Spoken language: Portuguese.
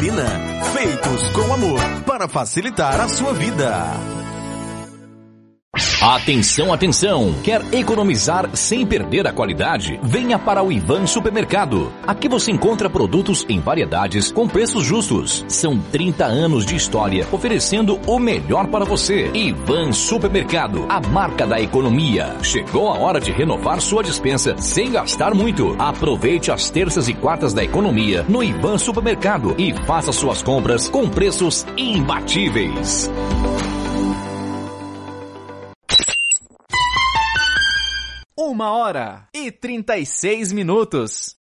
Gasolina. Feitos com amor para facilitar a sua vida. Atenção, atenção! Quer economizar sem perder a qualidade? Venha para o Ivan Supermercado. Aqui você encontra produtos em variedades com preços justos. São 30 anos de história oferecendo o melhor para você. Ivan Supermercado, a marca da economia. Chegou a hora de renovar sua despensa sem gastar muito. Aproveite as terças e quartas da economia no Ivan Supermercado e faça suas compras com preços imbatíveis. 1h36.